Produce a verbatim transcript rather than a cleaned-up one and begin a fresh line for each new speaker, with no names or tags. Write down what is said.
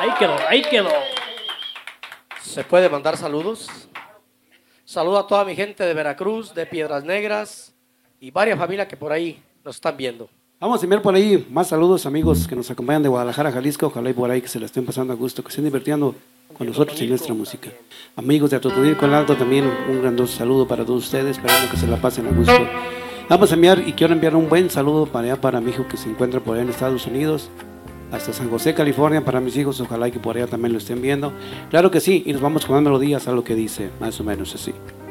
Ahí quedó, ahí quedó.
¿Se puede mandar saludos? Saludo a toda mi gente de Veracruz, de Piedras Negras y varias familias que por ahí nos están viendo.
Vamos a enviar por ahí más saludos, amigos que nos acompañan de Guadalajara, Jalisco. Ojalá y por ahí que se la estén pasando a gusto, que estén divirtiendo con nosotros y nuestra música. Amigos de Atotonilco el Alto, también un gran saludo para todos ustedes. Esperamos que se la pasen a gusto. Vamos a enviar, y quiero enviar un buen saludo para allá, para mi hijo que se encuentra por allá en Estados Unidos, hasta San José, California, para mis hijos. Ojalá y que por allá también lo estén viendo. Claro que sí, y nos vamos con las melodías a lo que dice, más o menos así.